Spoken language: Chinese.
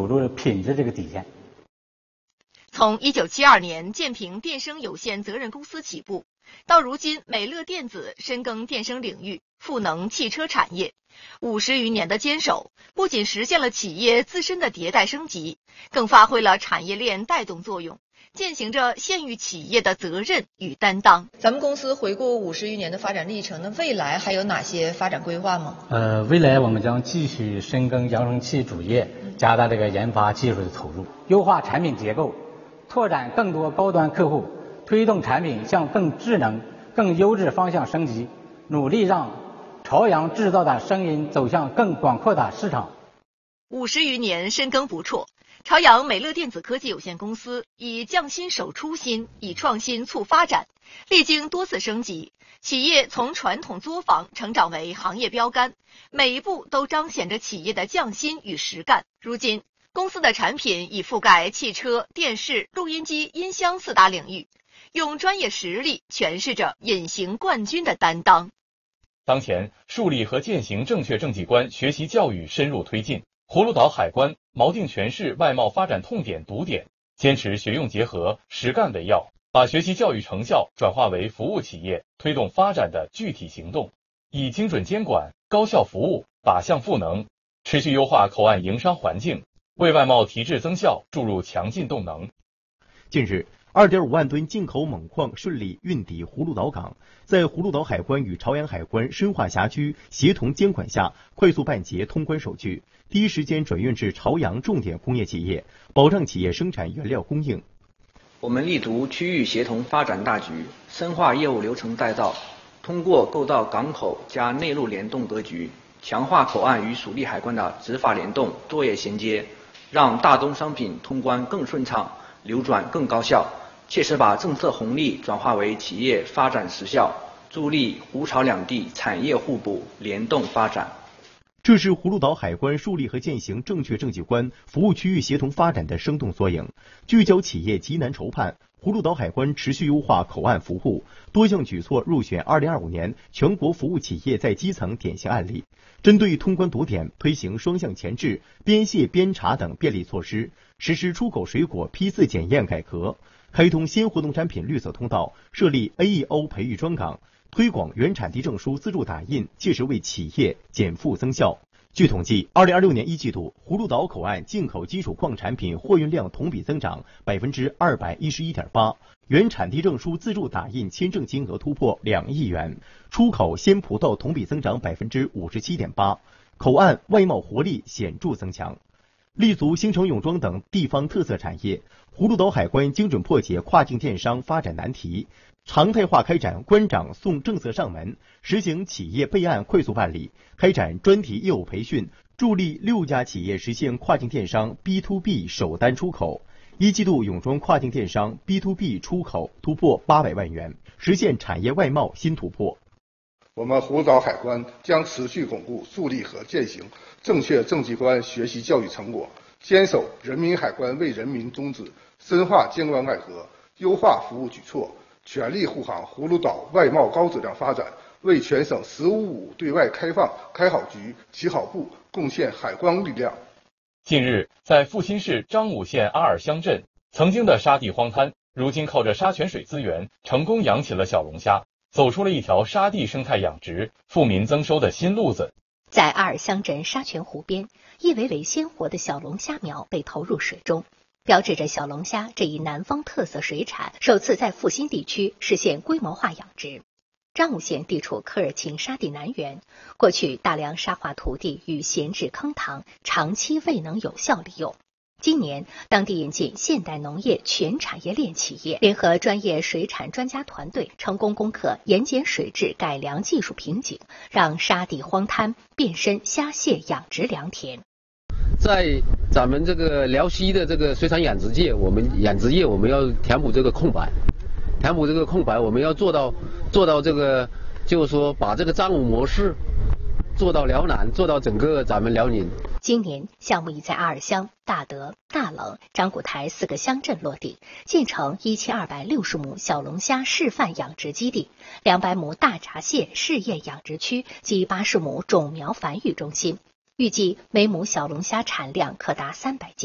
住品质这个底线。 从1972年建平电声有限责任公司起步，到如今美乐电子深耕电声领域，赋能汽车产业，50余年的坚守，不仅实现了企业自身的迭代升级，更发挥了产业链带动作用，践行着县域企业的责任与担当。 咱们公司回顾50余年的发展历程，那未来还有哪些发展规划吗？ 未来我们将继续深耕扬声器主业，加大这个研发技术的投入，优化产品结构，拓展更多高端客户，推动产品向更智能、更优质方向升级，努力让朝阳制造的声音走向更广阔的市场。 50余年深耕不辍，朝阳美乐电子科技有限公司以匠心守初心，以创新促发展，历经多次升级，企业从传统作坊成长为行业标杆，每一步都彰显着企业的匠心与实干。如今，公司的产品已覆盖汽车、电视、录音机、音箱4大领域，用专业实力诠释着隐形冠军的担当。 当前，树立和践行正确政绩观学习教育深入推进，葫芦岛海关锚定全市外贸发展痛点堵点，坚持学用结合、实干为要，把学习教育成效转化为服务企业推动发展的具体行动，以精准监管、高效服务、靶向赋能，持续优化口岸营商环境，为外贸提质增效注入强劲动能。 近日，2.5万吨进口锰矿顺利运抵葫芦岛港，在葫芦岛海关与朝阳海关深化辖区协同监管下，快速办结通关手续，第一时间转运至朝阳重点工业企业，保障企业生产原料供应。 我们立足区域协同发展大局，深化业务流程带造，通过构造港口加内陆联动格局，强化口岸与属地海关的执法联动作业衔接，让大宗商品通关更顺畅，流转更高效，切实把政策红利转化为企业发展实效，助力沪朝两地产业互补联动发展。 这是葫芦岛海关树立和践行正确政绩观、服务区域协同发展的生动缩影。聚焦企业急难筹盼，葫芦岛海关持续优化口岸服务，多项举措入选2025年全国服务企业在基层典型案例。针对通关堵点，推行双向前置、边卸边查等便利措施，实施出口水果批次检验改革，开通鲜活农产品绿色通道，设立 AEO 培育专岗，推广原产地证书自助打印，切实为企业减负增效。据统计，2026年1季度，葫芦岛口岸进口基础矿产品货运量同比增长211.8%，原产地证书自助打印签证金额突破2亿元，出口鲜葡萄同比增长57.8%，口岸外贸活力显著增强。立足新城永庄等地方特色产业，葫芦岛海关精准破解跨境电商发展难题，常态化开展关长送政策上门，实行企业备案快速办理，开展专题业务培训，助力6家企业实现跨境电商 B2B 首单出口。1季度永庄跨境电商 B2B 出口突破800万元，实现产业外贸新突破。 我们葫芦岛海关将持续巩固树立和践行正确政绩观学习教育成果，坚守人民海关为人民宗旨，深化监管改革，优化服务举措，全力护航葫芦岛外贸高质量发展，为全省“15+5”对外开放开好局、起好步，贡献海关力量。 近日，在阜新市张武县阿尔乡镇，曾经的沙地荒滩，如今靠着沙泉水资源，成功养起了小龙虾，走出了一条沙地生态养殖、富民增收的新路子。 在阿尔乡镇沙泉湖边，一尾尾鲜活的小龙虾苗被投入水中，标志着小龙虾这一南方特色水产首次在阜新地区实现规模化养殖。张武县地处科尔沁沙地南缘，过去大量沙化土地与闲置坑塘长期未能有效利用。今年，当地引进现代农业全产业链企业，联合专业水产专家团队，成功攻克盐碱水质改良技术瓶颈，让沙地荒滩变身虾蟹养殖良田。 在咱们这个辽西的这个水产养殖业，我们要填补这个空白，我们要做到这个，就是说把这个张武模式做到辽南，做到整个咱们辽宁。 今年项目已在阿尔乡、大德、大冷、张古台4个乡镇落地，建成1260亩小龙虾示范养殖基地、200亩大闸蟹试验养殖区及80亩种苗繁育中心，预计每亩小龙虾产量可达300斤。